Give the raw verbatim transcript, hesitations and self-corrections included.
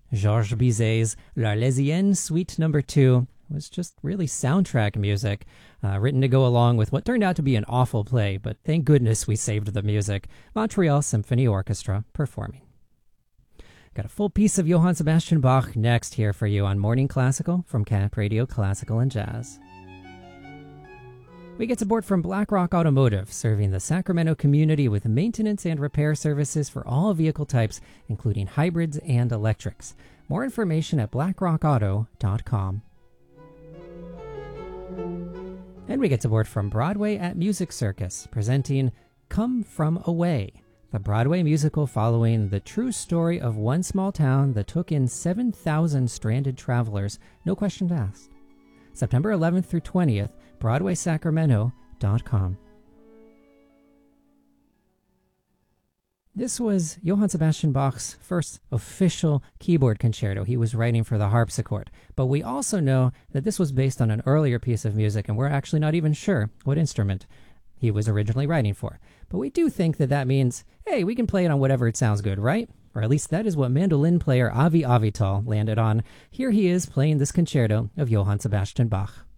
Georges Bizet's L'Arlésienne Suite Number two was just really soundtrack music, uh, written to go along with what turned out to be an awful play, but thank goodness we saved the music. Montreal Symphony Orchestra performing. Got a full piece of Johann Sebastian Bach next here for you on Morning Classical from Camp Radio Classical and Jazz. We get support from BlackRock Automotive, serving the Sacramento community with maintenance and repair services for all vehicle types, including hybrids and electrics. More information at blackrock auto dot com. And we get support from Broadway at Music Circus, presenting Come From Away, the Broadway musical following the true story of one small town that took in seven thousand stranded travelers, no questions asked. September eleventh through twentieth, broadway sacramento dot com. This was Johann Sebastian Bach's first official keyboard concerto he was writing for the harpsichord, but we also know that this was based on an earlier piece of music, and we're actually not even sure what instrument he was originally writing for. But we do think that that means, hey, we can play it on whatever it sounds good, right? Or at least that is what mandolin player Avi Avital landed on. Here he is playing this concerto of Johann Sebastian Bach.